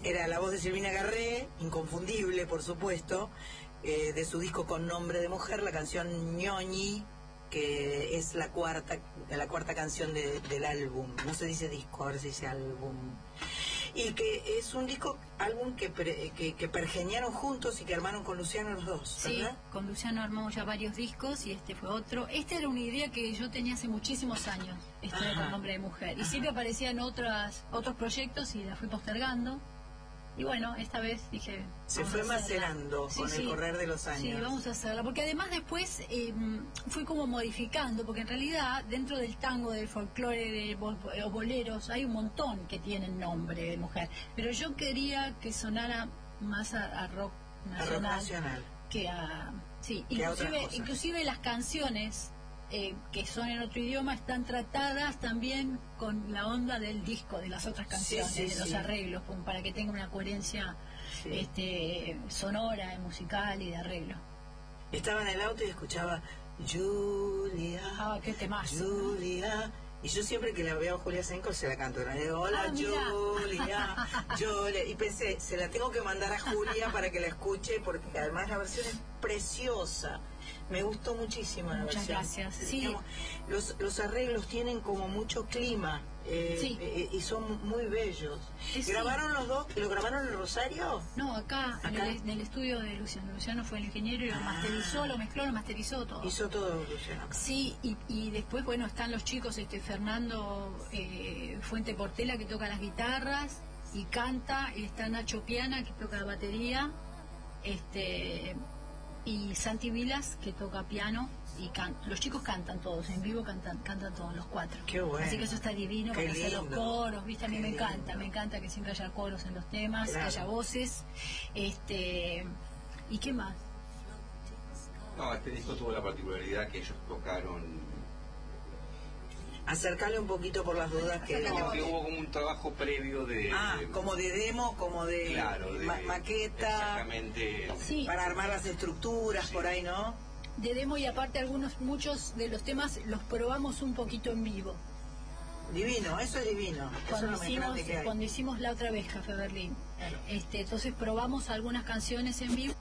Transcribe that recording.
Era la voz de Silvina Garré, inconfundible, por supuesto, de su disco Con Nombre de Mujer, la canción Ñoñi, que es la cuarta canción del álbum. No se dice disco, ahora se dice álbum. Y que es un álbum que pergeñaron juntos y que armaron con Luciano los dos, ¿verdad? Sí, con Luciano armamos ya varios discos y este fue otro. Esta era una idea que yo tenía hace muchísimos años, esto de Con Nombre de Mujer. Y siempre aparecían otros proyectos y la fui postergando. Y bueno, esta vez dije... Se fue macerando con el correr de los años. Sí, vamos a hacerla, porque además después fui como modificando, porque en realidad dentro del tango, del folclore, de boleros, hay un montón que tienen nombre de mujer. Pero yo quería que sonara más a rock nacional, que a... Sí, inclusive las canciones... que son en otro idioma están tratadas también con la onda del disco, de las otras canciones, de los arreglos, como para que tenga una coherencia sonora, musical y de arreglo. Estaba en el auto y escuchaba Julia, qué temazo, Julia, ¿no? Y yo siempre que la veo a Julia Senko se la canto, hola Julia, Julia, y pensé, se la tengo que mandar a Julia para que la escuche, porque además la versión es preciosa. Me gustó muchísimo la versión. Muchas gracias. Sí. Digamos, los arreglos tienen como mucho clima y son muy bellos. ¿Grabaron los dos? ¿Lo grabaron en Rosario? No, acá. En el estudio de Luciano. Luciano fue el ingeniero y lo masterizó, lo mezcló, lo masterizó todo. Hizo todo Luciano. Sí, y después, bueno, están los chicos, Fernando Fuente Portela, que toca las guitarras y canta, y está Nacho Piana, que toca la batería, y Santi Vilas, que toca piano y los chicos cantan todos en vivo, cantan todos los cuatro. Qué bueno. Así que eso está divino para hacer los coros, ¿viste? A mí me encanta que siempre haya coros en los temas, que haya voces. ¿Y qué más? No, este disco tuvo la particularidad que ellos tocaron. Acercarle un poquito por las dudas que hubo como un trabajo previo de como de demo, como de, maqueta, exactamente, para armar las estructuras por ahí, ¿no? De demo, y aparte muchos de los temas los probamos un poquito en vivo. Divino, eso es divino. Cuando hicimos la otra vez Café Berlín, entonces probamos algunas canciones en vivo.